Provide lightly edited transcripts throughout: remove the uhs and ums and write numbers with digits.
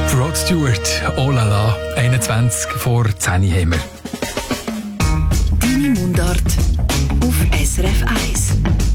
Rod Stewart, oh la la, 21 vor 10 haben wir. Deine Mundart auf SRF 1.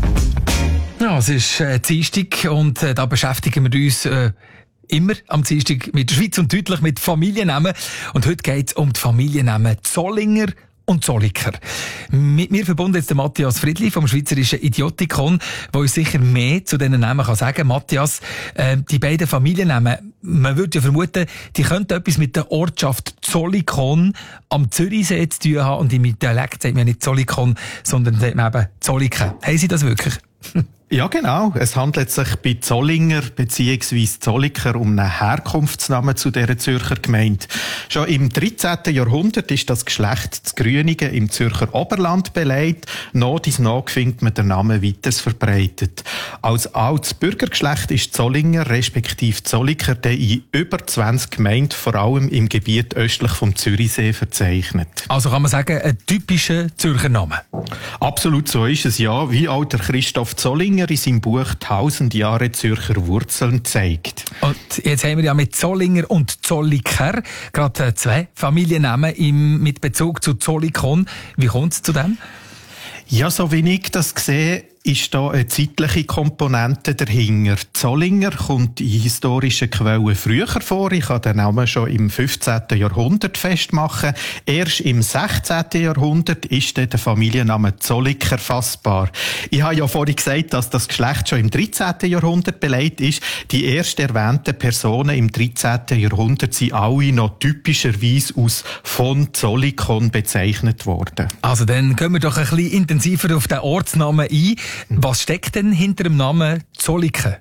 Ja, es ist Dienstag und da beschäftigen wir uns immer am Dienstag mit der Schweiz und deutlich mit Familiennamen. Und heute geht es um die Familiennamen Zollinger und Zolliker. Mit mir verbunden jetzt der Matthias Friedli vom Schweizerischen Idiotikon, der uns sicher mehr zu diesen Namen sagen kann. Matthias, die beiden Familiennamen, man würde ja vermuten, die könnten etwas mit der Ortschaft Zollikon am Zürichsee zu tun haben. Und im Dialekt sagt man nicht Zollikon, sondern sagt man eben Zolliken. Haben Sie das wirklich? Ja, genau. Es handelt sich bei Zollinger bzw. Zolliker um einen Herkunftsnamen zu dieser Zürcher Gemeinde. Schon im 13. Jahrhundert ist das Geschlecht zu Grüningen im Zürcher Oberland belegt. Nach dies nach findet man den Namen weiters verbreitet. Als altes Bürgergeschlecht ist Zollinger respektive Zolliker in über 20 Gemeinden, vor allem im Gebiet östlich vom Zürichsee, verzeichnet. Also kann man sagen, ein typischer Zürcher Name? Absolut, so ist es, ja. Wie auch der Christoph Zollinger in seinem Buch «1000 Jahre Zürcher Wurzeln» zeigt. Und jetzt haben wir ja mit Zollinger und Zolliker gerade zwei Familiennamen mit Bezug zu Zollikon. Wie kommt es zu dem? Ja, so wie ich das sehe, ist da eine zeitliche Komponente dahinter. Zollinger kommt in historischen Quellen früher vor. Ich kann den Namen schon im 15. Jahrhundert festmachen. Erst im 16. Jahrhundert ist der Familienname Zolliker fassbar. Ich habe ja vorhin gesagt, dass das Geschlecht schon im 13. Jahrhundert belegt ist. Die erst erwähnten Personen im 13. Jahrhundert sind alle noch typischerweise aus von Zollikon bezeichnet worden. Also dann gehen wir doch ein bisschen intensiver auf den Ortsnamen ein. Was steckt denn hinter dem Namen Zolliken?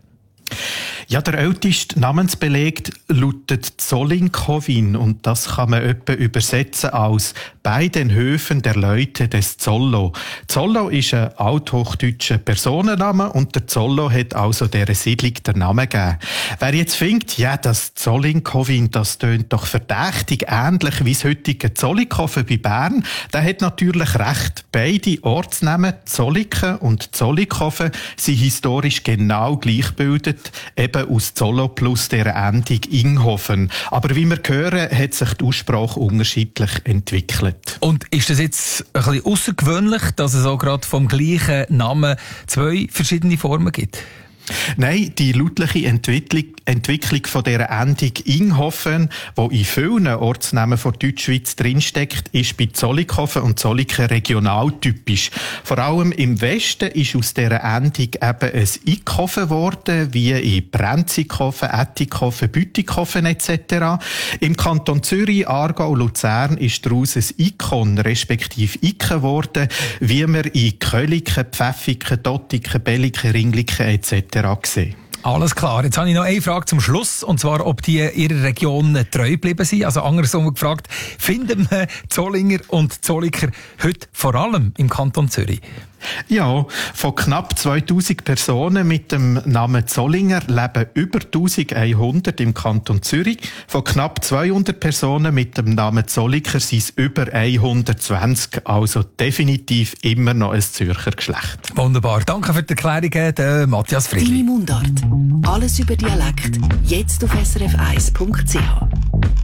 Ja, der älteste Namensbeleg lautet Zollinkowin und das kann man etwa übersetzen als «bei den Höfen der Leute des Zollo». Zollo ist ein althochdeutscher Personenname und der Zollo hat also dieser Siedlung den Namen gegeben. Wer jetzt findet, ja, das Zollinkowin, das tönt doch verdächtig ähnlich wie das heutige Zollikofen bei Bern, der hat natürlich recht. Beide Ortsnamen Zolliken und Zollikofen sind historisch genau gleichgebildet, eben aus Zollo plus der Endung Inghofen. Aber wie wir hören, hat sich die Aussprache unterschiedlich entwickelt. Und ist das jetzt ein bisschen außergewöhnlich, dass es auch gerade vom gleichen Namen zwei verschiedene Formen gibt? Nein, die lautliche Entwicklung von dieser Endung Inghofen, die in vielen Ortsnamen von Deutschschweiz drinsteckt, ist bei Zollikofen und Zolliken regionaltypisch. Vor allem im Westen ist aus dieser Endung eben ein Ikhofen geworden, wie in Brenzikofen, Ettikofen, Bütikofen etc. Im Kanton Zürich, Aargau, Luzern ist daraus ein Ikon, respektive Ike geworden, wie wir in Köliken, Pfäffiken, Dottiken, Belliken, Ringliken etc. gesehen. Alles klar. Jetzt habe ich noch eine Frage zum Schluss, und zwar, ob die ihrer Region treu geblieben sind. Also andersrum gefragt, finden wir Zollinger und Zolliker heute vor allem im Kanton Zürich? Ja, von knapp 2000 Personen mit dem Namen Zollinger leben über 1100 im Kanton Zürich. Von knapp 200 Personen mit dem Namen Zolliker sind es über 120. Also definitiv immer noch ein Zürcher Geschlecht. Wunderbar. Danke für die Erklärungen, Matthias Friedli. Deine Mundart. Alles über Dialekt. Jetzt auf srf1.ch.